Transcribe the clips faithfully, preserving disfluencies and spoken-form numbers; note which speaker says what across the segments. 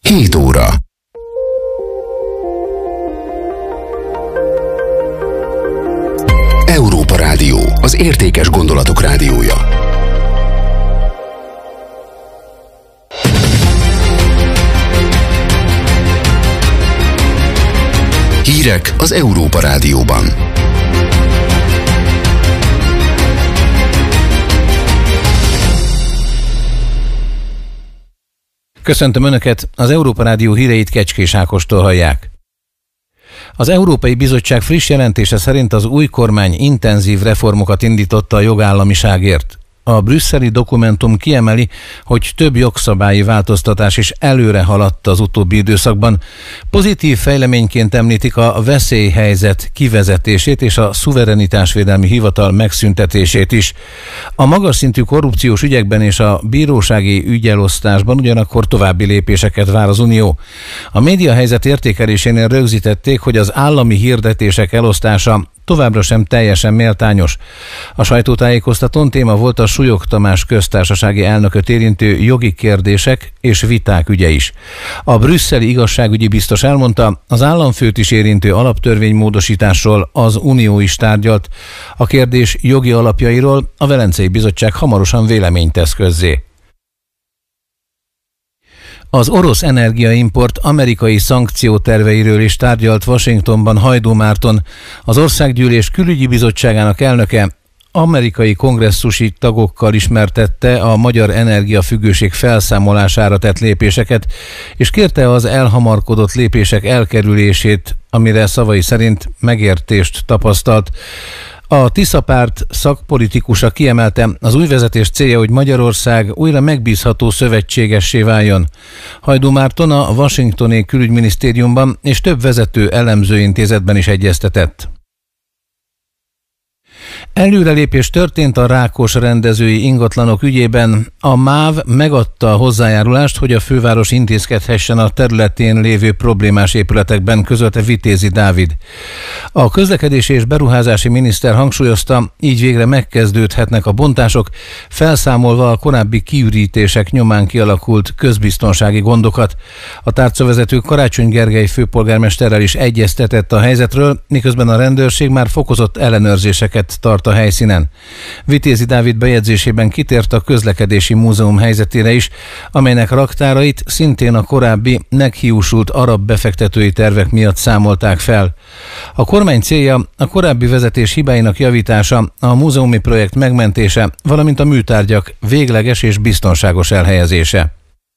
Speaker 1: hét óra. Európa Rádió, az értékes gondolatok rádiója. Hírek az Európa Rádióban.
Speaker 2: Köszöntöm Önöket, az Európa Rádió híreit Kecskés Ákostól hallják. Az Európai Bizottság friss jelentése szerint az új kormány intenzív reformokat indította a jogállamiságért. A brüsszeli dokumentum kiemeli, hogy több jogszabályi változtatás is előre haladt az utóbbi időszakban. Pozitív fejleményként említik a veszélyhelyzet kivezetését és a szuverenitásvédelmi hivatal megszüntetését is. A magas szintű korrupciós ügyekben és a bírósági ügyelosztásban ugyanakkor további lépéseket vár az Unió. A médiahelyzet értékelésénél rögzítették, hogy az állami hirdetések elosztása továbbra sem teljesen méltányos. A sajtótájékoztatón téma volt a Súlyog Tamás köztársasági elnököt érintő jogi kérdések és viták ügye is. A brüsszeli igazságügyi biztos elmondta, az államfőt is érintő alaptörvénymódosításról az Unió is tárgyalt. A kérdés jogi alapjairól a Velencei Bizottság hamarosan véleményt tesz közzé. Az orosz energiaimport amerikai szankcióterveiről is tárgyalt Washingtonban Hajdú Márton, az Országgyűlés Külügyi Bizottságának elnöke. Amerikai kongresszusi tagokkal ismertette a magyar energiafüggőség felszámolására tett lépéseket, és kérte az elhamarkodott lépések elkerülését, amire szavai szerint megértést tapasztalt. A Tisza párt szakpolitikusa kiemelte, az új vezetés célja, hogy Magyarország újra megbízható szövetségessé váljon. Hajdú Márton a washingtoni külügyminisztériumban és több vezető elemzőintézetben is egyeztetett. Előrelépés történt a Rákos rendezői ingatlanok ügyében. A MÁV megadta a hozzájárulást, hogy a főváros intézkedhessen a területén lévő problémás épületekben, közölte Vitézi Dávid. A közlekedési és beruházási miniszter hangsúlyozta, így végre megkezdődhetnek a bontások, felszámolva a korábbi kiürítések nyomán kialakult közbiztonsági gondokat. A tárcavezető Karácsony Gergely főpolgármesterrel is egyeztetett a helyzetről, miközben a rendőrség már fokozott ellenőrzéseket tart a helyszínen. Vitézi Dávid bejegyzésében kitért a közlekedési múzeum helyzetére is, amelynek raktárait szintén a korábbi meghiúsult arab befektetői tervek miatt számolták fel. A kormány célja a korábbi vezetés hibáinak javítása, a múzeumi projekt megmentése, valamint a műtárgyak végleges és biztonságos elhelyezése.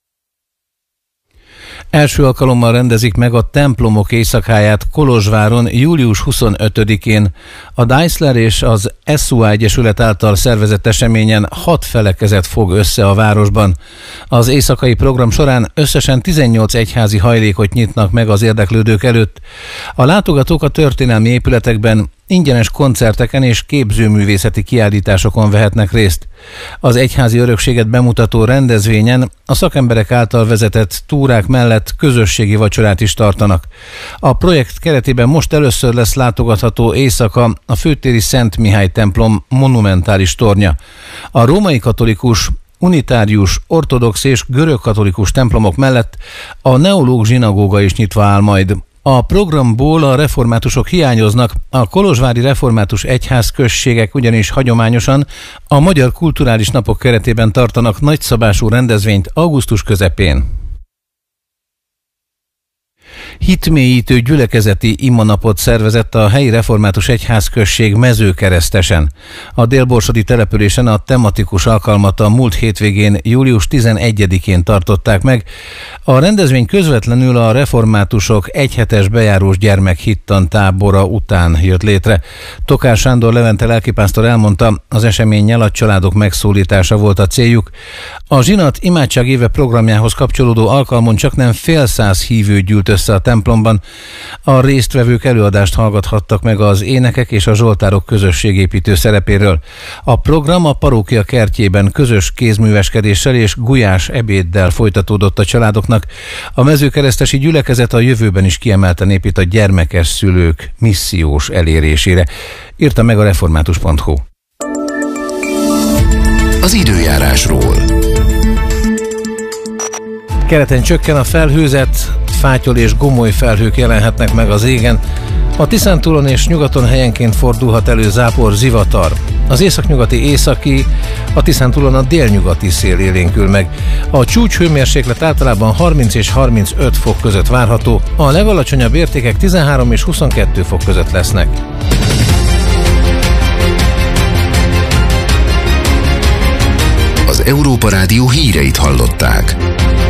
Speaker 2: Első alkalommal rendezik meg a templomok éjszakáját Kolozsváron július huszonötödikén. A Deisler és az es u á Egyesület által szervezett eseményen hat felekezet fog össze a városban. Az éjszakai program során összesen tizennyolc egyházi hajlékot nyitnak meg az érdeklődők előtt. A látogatók a történelmi épületekben ingyenes koncerteken és képzőművészeti kiállításokon vehetnek részt. Az egyházi örökséget bemutató rendezvényen a szakemberek által vezetett túrák mellett közösségi vacsorát is tartanak. A projekt keretében most először lesz látogatható éjszaka a főtéri Szent Mihály templom monumentális tornya. A római katolikus, unitárius, ortodox és görögkatolikus templomok mellett a neológ zsinagóga is nyitva áll majd. A programból a reformátusok hiányoznak, a kolozsvári református egyházközségek ugyanis hagyományosan a Magyar Kulturális Napok keretében tartanak nagyszabású rendezvényt augusztus közepén. Hitmélyítő gyülekezeti imanapot szervezett a helyi református egyházközség Mezőkeresztesen. A délborsodi településen a tematikus alkalmat a múlt hétvégén, július tizenegyedikén tartották meg. A rendezvény közvetlenül a reformátusok egyhetes bejárós gyermekhittan tábora után jött létre. Tokár Sándor Levente lelkipásztor elmondta, az eseménnyel a családok megszólítása volt a céljuk. A zsinat imádság éve programjához kapcsolódó alkalmon csaknem fél száz hívő gyűlt össze a templomban. A résztvevők előadást hallgathattak meg az énekek és a zsoltárok közösségépítő szerepéről. A program a parókia kertjében közös kézműveskedéssel és gulyás ebéddel folytatódott a családoknak. A mezőkeresztesi gyülekezet a jövőben is kiemelten épít a gyermekes szülők missziós elérésére, írta meg a református pont hu.
Speaker 1: Az időjárásról.
Speaker 2: Keleten csökken a felhőzet, fátyol és gomoly felhők jelenhetnek meg az égen. A Tiszántúlon és nyugaton helyenként fordulhat elő zápor, zivatar. Az északnyugati északi, a Tiszántúlon a délnyugati szél élénkül meg. A csúcshőmérséklet általában harminc és harmincöt fok között várható, a legalacsonyabb értékek tizenhárom és huszonkettő fok között lesznek.
Speaker 1: Az Európa Rádió híreit hallották.